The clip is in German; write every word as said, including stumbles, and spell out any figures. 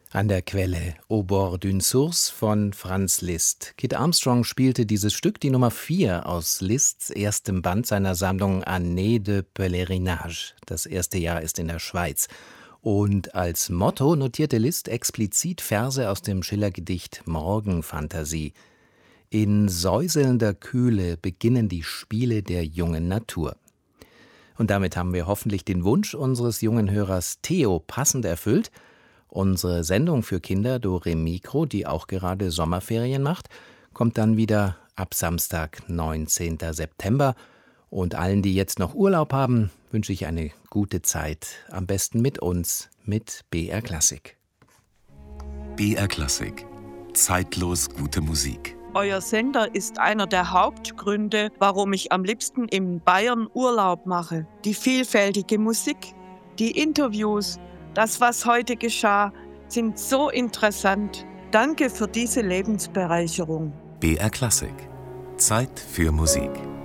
An der Quelle Au bord d'une source von Franz Liszt. Kit Armstrong spielte dieses Stück, die Nummer vier aus Liszts erstem Band seiner Sammlung Année de Pèlerinage. Das erste Jahr ist in der Schweiz. Und als Motto notierte Liszt explizit Verse aus dem Schiller-Gedicht Morgenphantasie. In säuselnder Kühle beginnen die Spiele der jungen Natur. Und damit haben wir hoffentlich den Wunsch unseres jungen Hörers Theo passend erfüllt. Unsere Sendung für Kinder Dore Mikro, die auch gerade Sommerferien macht, kommt dann wieder ab Samstag, neunzehnten September. Und allen, die jetzt noch Urlaub haben, wünsche ich eine gute Zeit. Am besten mit uns, mit B R Klassik. B R Klassik. Zeitlos gute Musik. Euer Sender ist einer der Hauptgründe, warum ich am liebsten in Bayern Urlaub mache. Die vielfältige Musik, die Interviews, das, was heute geschah, sind so interessant. Danke für diese Lebensbereicherung. B R Klassik. Zeit für Musik.